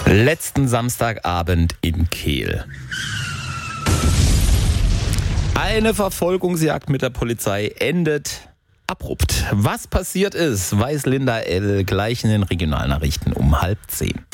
Letzten Samstagabend in Kehl. Eine Verfolgungsjagd mit der Polizei endet abrupt. Was passiert ist, weiß Linda L. gleich in den Regionalnachrichten um 9:30.